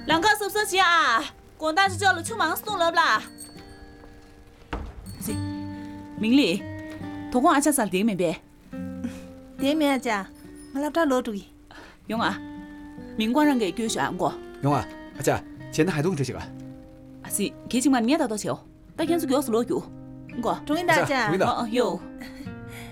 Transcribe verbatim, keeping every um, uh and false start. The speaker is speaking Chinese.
两个是不是急啊？广大是叫了出忙送了不啦？是，明理，同我阿姐上点没别？ 点没阿姐，我老早落注意。 用啊，明光人给叫选过。 用啊，阿姐，现在还动这些个？ 是，开心嘛，你也到多少？但现在主要是落雨，我。 中意大姐。 中意的。 哦有。